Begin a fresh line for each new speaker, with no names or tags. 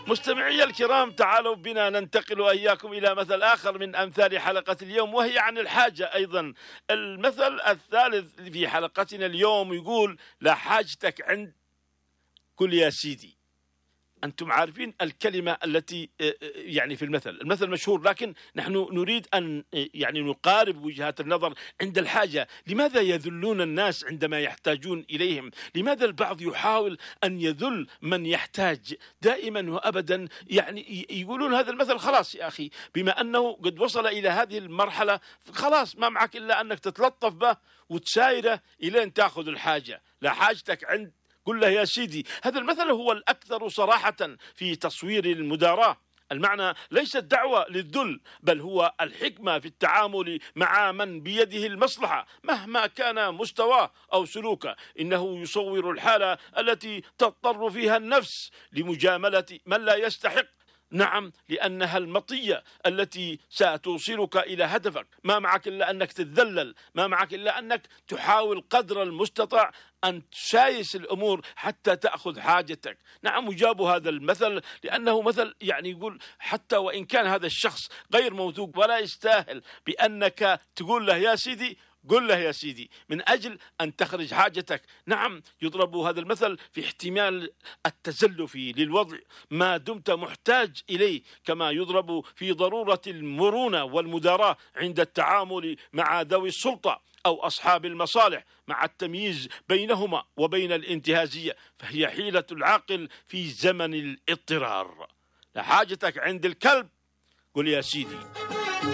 مستمعي الكرام، تعالوا بنا ننتقل وإياكم إلى مثل آخر من أمثال حلقة اليوم، وهي عن الحاجة أيضا. المثل الثالث في حلقتنا اليوم يقول: لا حاجتك عند قل يا سيدي. أنتم عارفين الكلمة التي يعني في المثل مشهور، لكن نحن نريد أن يعني نقارب وجهات النظر عند الحاجة. لماذا يذلون الناس عندما يحتاجون إليهم؟ لماذا البعض يحاول أن يذل من يحتاج دائما وأبدا؟ يعني يقولون هذا المثل: خلاص يا أخي، بما أنه قد وصل إلى هذه المرحلة خلاص ما معك إلا أنك تتلطف به وتسايره إلين تأخذ الحاجة. لا حاجتك عند قل له يا سيدي. هذا المثل هو الأكثر صراحة في تصوير المداراة. المعنى ليس الدعوة للذل، بل هو الحكمة في التعامل مع من بيده المصلحة مهما كان مستواه أو سلوكه. إنه يصور الحالة التي تضطر فيها النفس لمجاملة من لا يستحق، نعم، لأنها المطية التي ستوصلك إلى هدفك. ما معك إلا أنك تتذلل، ما معك إلا أنك تحاول قدر المستطاع أن تسايس الأمور حتى تأخذ حاجتك. نعم، وجاب هذا المثل لأنه مثل يعني يقول حتى وإن كان هذا الشخص غير موثوق ولا يستاهل بأنك تقول له يا سيدي، قل له يا سيدي من أجل أن تخرج حاجتك. نعم، يضرب هذا المثل في احتمال التزلف للوضع ما دمت محتاج إليه، كما يضرب في ضرورة المرونة والمداراة عند التعامل مع ذوي السلطة أو أصحاب المصالح، مع التمييز بينهما وبين الانتهازية، فهي حيلة العاقل في زمن الاضطرار. لحاجتك عند الكلب قل يا سيدي.